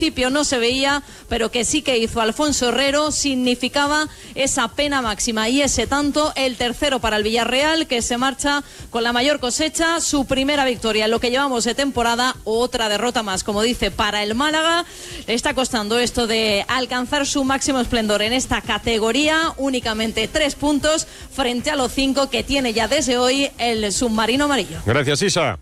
principio no se veía, pero que sí que hizo Alfonso Herrero, significaba esa pena máxima y ese tanto, el tercero para el Villarreal, que se marcha con la mayor cosecha, su primera victoria en lo que llevamos de temporada, otra derrota más, como dice, para el Málaga. Le está costando esto de alcanzar su máximo esplendor en esta categoría, únicamente 3 puntos frente a los 5 que tiene ya desde hoy el submarino amarillo. Gracias, Isa.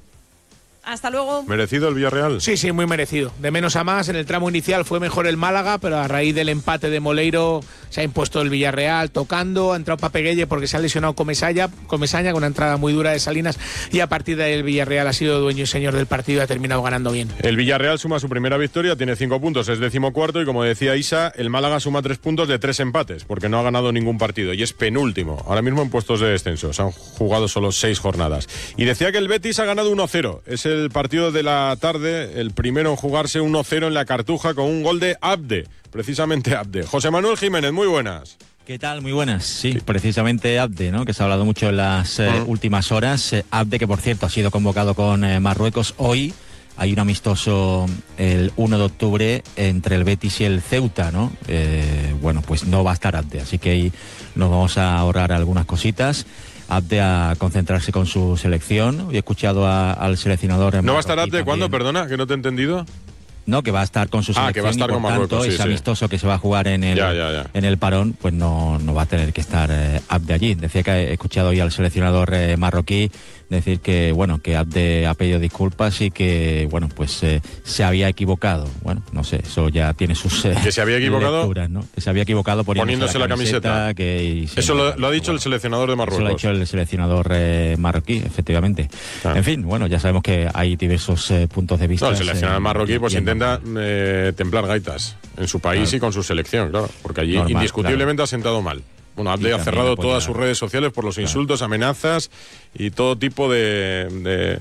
Hasta luego. ¿Merecido el Villarreal? Sí, muy merecido. De menos a más, en el tramo inicial fue mejor el Málaga, pero a raíz del empate de Moleiro se ha impuesto el Villarreal tocando, ha entrado Papeguelle porque se ha lesionado Comesaña con una entrada muy dura de Salinas, y a partir de ahí el Villarreal ha sido dueño y señor del partido y ha terminado ganando bien. El Villarreal suma su primera victoria, tiene 5 puntos, es 14º, y como decía Isa, el Málaga suma 3 puntos de 3 empates, porque no ha ganado ningún partido y es penúltimo, ahora mismo en puestos de descenso. Se han jugado solo 6 jornadas. Y decía que el Betis ha ganado 1-0, es el partido de la tarde, el primero en jugarse 1-0 en la Cartuja con un gol de Abde, precisamente Abde. José Manuel Jiménez, muy buenas. ¿Qué tal? Muy buenas. Sí, precisamente Abde, ¿no? Que se ha hablado mucho en las últimas horas. Abde, que por cierto ha sido convocado con Marruecos hoy. Hay un amistoso el 1 de octubre entre el Betis y el Ceuta, ¿no? Bueno, pues no va a estar Abde, así que ahí nos vamos a ahorrar algunas cositas. Abde a concentrarse con su selección. He escuchado al seleccionador. ¿No va a estar Abde cuándo? Perdona, que no te he entendido. No, que va a estar con su selección, que va a estar y por con Marruecos, tanto, ese amistoso que se va a jugar en el parón, pues no va a tener que estar Abde allí. Decía que he escuchado hoy al seleccionador marroquí decir que, bueno, que Abde ha pedido disculpas y que, bueno, pues se había equivocado. Bueno, no sé, eso ya tiene sus ¿Que se había equivocado? lecturas, ¿no? Que se había equivocado poniéndose la camiseta. Eso lo ha dicho el seleccionador de Marruecos. Eso lo ha dicho el seleccionador marroquí, efectivamente. Ah. En fin, bueno, ya sabemos que hay diversos puntos de vista. No, el seleccionador marroquí pues intenta templar gaitas en su país y con su selección, claro, porque allí indiscutiblemente ha sentado mal. Bueno, Abde ha cerrado todas sus redes sociales por los insultos, amenazas y todo tipo de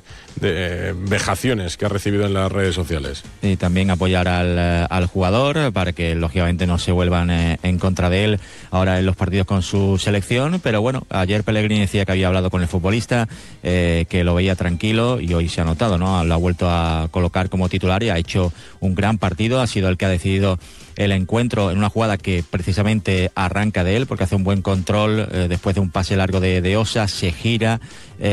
vejaciones que ha recibido en las redes sociales. Y también apoyar al jugador para que lógicamente no se vuelvan en contra de él ahora en los partidos con su selección. Pero bueno, ayer Pellegrini decía que había hablado con el futbolista, que lo veía tranquilo, y hoy se ha notado, ¿no? Lo ha vuelto a colocar como titular y ha hecho un gran partido. Ha sido el que ha decidido el encuentro en una jugada que precisamente arranca de él, porque hace un buen control después de un pase largo de Osa, se gira,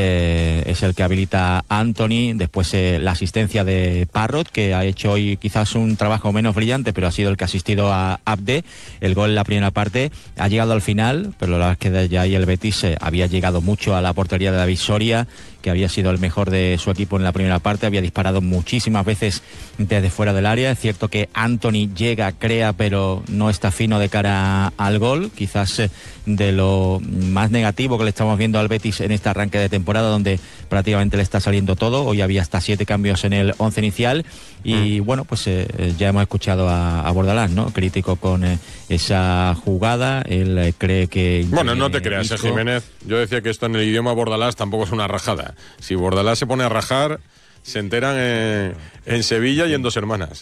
es el que habilita a Anthony, después la asistencia de Parrot, que ha hecho hoy quizás un trabajo menos brillante, pero ha sido el que ha asistido a Abde. El gol en la primera parte ha llegado al final, pero la verdad es que desde ahí el Betis había llegado mucho a la portería de David Soria, que había sido el mejor de su equipo en la primera parte, había disparado muchísimas veces desde fuera del área. Es cierto que Anthony llega, crea, pero no está fino de cara al gol, quizás de lo más negativo que le estamos viendo al Betis en este arranque de temporada, donde prácticamente le está saliendo todo. Hoy había hasta 7 cambios en el 11 inicial y bueno, pues ya hemos escuchado a Bordalás, ¿no? Crítico con esa jugada. Él cree que... Bueno, no te creas, Jiménez. Yo decía que esto en el idioma Bordalás tampoco es una rajada. Si Bordalás se pone a rajar, se enteran en Sevilla y en Dos Hermanas.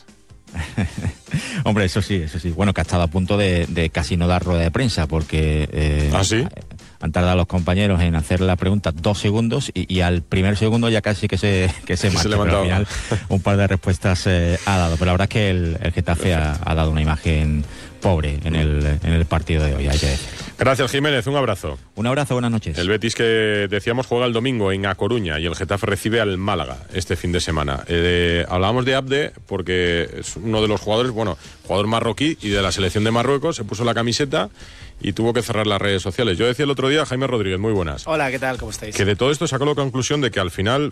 Hombre, eso sí. Bueno, que ha estado a punto de casi no dar rueda de prensa, porque... ¿Ah, sí? Han tardado los compañeros en hacer la pregunta 2 segundos y al primer segundo ya casi que se marcha, pero al final un par de respuestas ha dado. Pero la verdad es que el Getafe ha dado una imagen pobre en el partido de hoy, hay que decir. Gracias, Jiménez, un abrazo. Un abrazo, buenas noches. El Betis, que decíamos, juega el domingo en A Coruña y el Getafe recibe al Málaga este fin de semana. Hablábamos de Abde porque es uno de los jugadores, jugador marroquí y de la selección de Marruecos, se puso la camiseta y tuvo que cerrar las redes sociales. Yo decía el otro día, Jaime Rodríguez, muy buenas. Hola, ¿qué tal? ¿Cómo estáis? Que de todo esto sacó la conclusión de que al final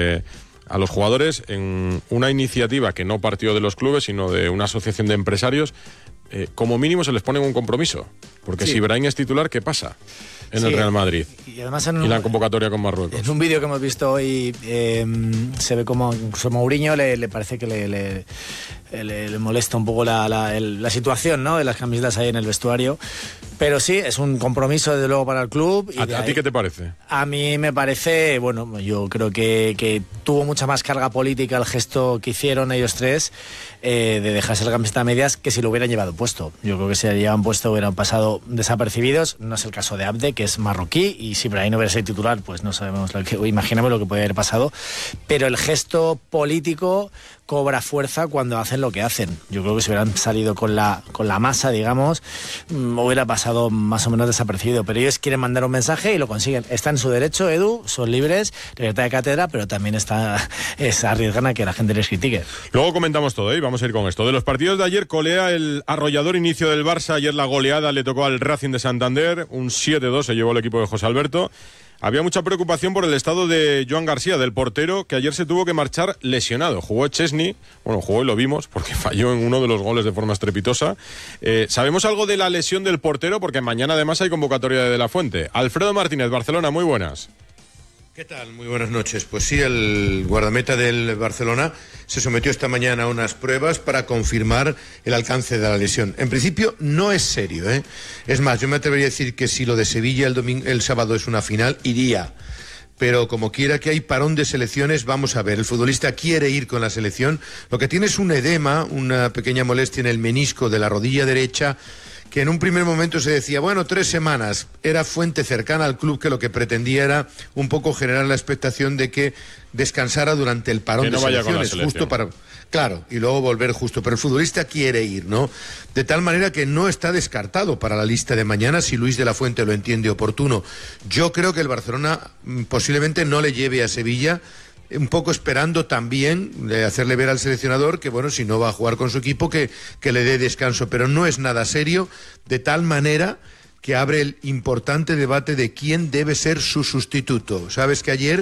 a los jugadores, en una iniciativa que no partió de los clubes, sino de una asociación de empresarios, como mínimo se les pone un compromiso. Porque si Brahim es titular, ¿qué pasa en el Real Madrid? Y además y la convocatoria con Marruecos. En un vídeo que hemos visto hoy se ve como incluso Mourinho le parece que le molesta un poco la situación, ¿no?, de las camisetas ahí en el vestuario. Pero sí, es un compromiso desde luego para el club. Y ¿A ti qué te parece? A mí me parece, yo creo que tuvo mucha más carga política el gesto que hicieron ellos tres, de dejarse la camiseta a medias, que si lo hubieran llevado puesto. Yo creo que si lo llevaban puesto hubieran pasado desapercibidos. No es el caso de Abde, que es marroquí, y si Brahim hubiera sido titular, pues no sabemos imaginemos lo que puede haber pasado. Pero el gesto político cobra fuerza cuando hacen lo que hacen. Yo creo que si hubieran salido con la masa, digamos, hubiera pasado más o menos desapercibido, pero ellos quieren mandar un mensaje y lo consiguen. Está en su derecho, Edu, son libres, libertad de cátedra, pero también es arriesgan a que la gente les critique. Luego comentamos todo, y vamos a ir con esto. De los partidos de ayer, colea el arrollador inicio del Barça. Ayer la goleada le tocó al Racing de Santander, un 7-2 se llevó el equipo de José Alberto. Había mucha preocupación por el estado de Joan García, del portero, que ayer se tuvo que marchar lesionado. Jugó Chesney, jugó y lo vimos, porque falló en uno de los goles de forma estrepitosa. ¿Sabemos algo de la lesión del portero? Porque mañana además hay convocatoria de La Fuente. Alfredo Martínez, Barcelona, muy buenas. ¿Qué tal? Muy buenas noches. Pues sí, el guardameta del Barcelona se sometió esta mañana a unas pruebas para confirmar el alcance de la lesión. En principio no es serio, ¿eh? Es más, yo me atrevería a decir que si lo de Sevilla el sábado es una final, iría. Pero como quiera que hay parón de selecciones, vamos a ver, el futbolista quiere ir con la selección. Lo que tiene es un edema, una pequeña molestia en el menisco de la rodilla derecha, que en un primer momento se decía, 3 semanas, era fuente cercana al club que lo que pretendía era un poco generar la expectación de que descansara durante el parón de selecciones, justo para... Claro, y luego volver justo, pero el futbolista quiere ir, ¿no? De tal manera que no está descartado para la lista de mañana, si Luis de la Fuente lo entiende oportuno. Yo creo que el Barcelona posiblemente no le lleve a Sevilla, un poco esperando también de hacerle ver al seleccionador que, si no va a jugar con su equipo, que le dé descanso, pero no es nada serio, de tal manera que abre el importante debate de quién debe ser su sustituto. Sabes que ayer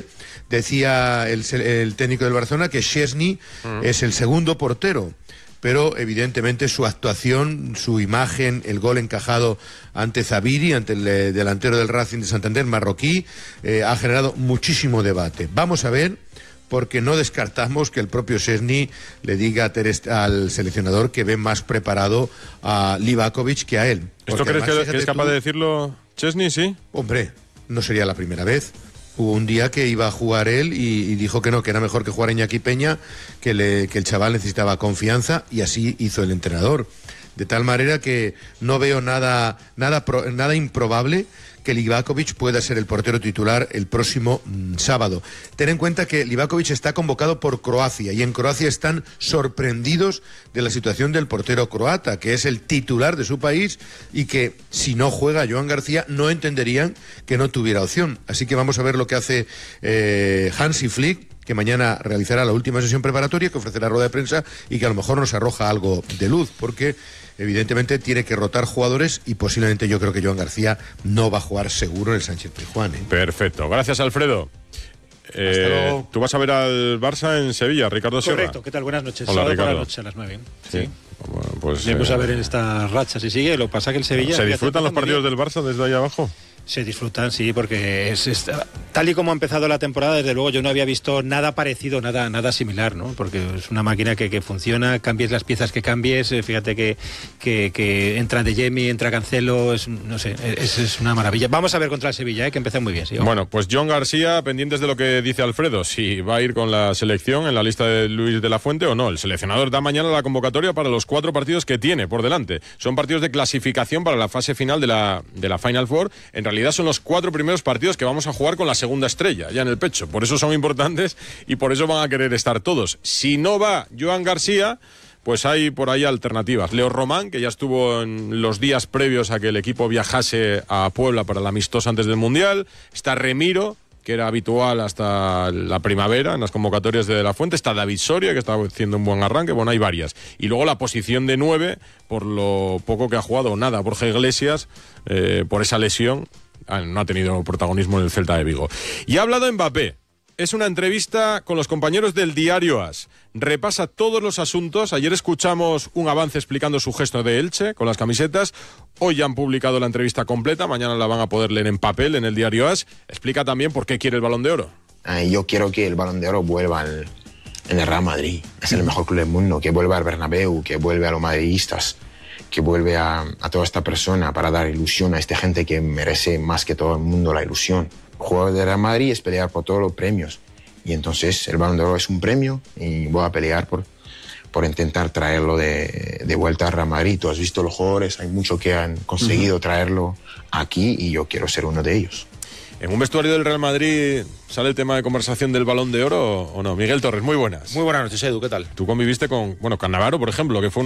decía el técnico del Barcelona que Chesney es el segundo portero, pero evidentemente su actuación, su imagen, el gol encajado ante Zabiri, ante el delantero del Racing de Santander, marroquí, ha generado muchísimo debate. Vamos a ver, porque no descartamos que el propio Szczęsny le diga al seleccionador que ve más preparado a Livakovic que a él. ¿Esto crees que es capaz de decirlo Szczęsny, sí? Hombre, no sería la primera vez. Hubo un día que iba a jugar él y dijo que no, que era mejor que jugara Iñaki Peña, que el chaval necesitaba confianza, y así hizo el entrenador. De tal manera que no veo nada improbable que Livakovic pueda ser el portero titular el próximo sábado. Ten en cuenta que Livakovic está convocado por Croacia, y en Croacia están sorprendidos de la situación del portero croata, que es el titular de su país, y que si no juega Joan García no entenderían que no tuviera opción. Así que vamos a ver lo que hace Hansi Flick, que mañana realizará la última sesión preparatoria, que ofrecerá rueda de prensa y que a lo mejor nos arroja algo de luz, porque evidentemente tiene que rotar jugadores, y posiblemente yo creo que Joan García no va a jugar seguro en el Sánchez-Pizjuán, ¿eh? Perfecto, gracias Alfredo. Tú vas a ver al Barça en Sevilla, Ricardo Sierra. Correcto, ¿qué tal? Buenas noches. Hola, Ricardo. Buenas noches a las 9. Sí. Bueno, pues, vamos a ver en estas rachas si sigue. Lo que pasa que el Sevilla... ¿Se disfrutan los partidos del Barça desde ahí abajo? Se disfrutan, sí, porque tal y como ha empezado la temporada, desde luego yo no había visto nada parecido, nada similar, ¿no? Porque es una máquina que funciona, cambies las piezas que cambies, fíjate que entra De Jemi, entra Cancelo, es una maravilla. Vamos a ver contra el Sevilla, que empezó muy bien, sí. Bueno, pues Joan García, pendientes de lo que dice Alfredo, si va a ir con la selección en la lista de Luis de la Fuente o no. El seleccionador da mañana la convocatoria para los 4 partidos que tiene por delante. Son partidos de clasificación para la fase final de la Final Four. En realidad son los 4 primeros partidos que vamos a jugar con la segunda estrella, ya en el pecho. Por eso son importantes y por eso van a querer estar todos. Si no va Joan García, pues hay por ahí alternativas. Leo Román, que ya estuvo en los días previos a que el equipo viajase a Puebla para el amistoso antes del Mundial. Está Remiro, que era habitual hasta la primavera en las convocatorias de la Fuente. Está David Soria, que está haciendo un buen arranque. Bueno, hay varias. Y luego la posición de 9, por lo poco que ha jugado, nada, Borja Iglesias, por esa lesión, no ha tenido protagonismo en el Celta de Vigo. Y ha hablado Mbappé. Es una entrevista con los compañeros del diario AS. Repasa todos los asuntos. Ayer escuchamos un avance explicando su gesto de Elche con las camisetas. Hoy ya han publicado la entrevista completa. Mañana la van a poder leer en papel en el diario AS. Explica también por qué quiere el Balón de Oro. Yo quiero que el Balón de Oro vuelva en el Real Madrid. Es el mejor club del mundo. Que vuelva al Bernabéu, que vuelva a los madridistas, que vuelve a toda esta persona para dar ilusión a esta gente que merece más que todo el mundo la ilusión. Jugar de Real Madrid es pelear por todos los premios, y entonces el Balón de Oro es un premio y voy a pelear por intentar traerlo de vuelta a Real Madrid. Tú has visto los jugadores, hay muchos que han conseguido traerlo aquí y yo quiero ser uno de ellos. ¿En un vestuario del Real Madrid sale el tema de conversación del Balón de Oro o no? Miguel Torres, muy buenas. Muy buenas noches, Edu, ¿qué tal? Tú conviviste con Cannavaro, por ejemplo, que fue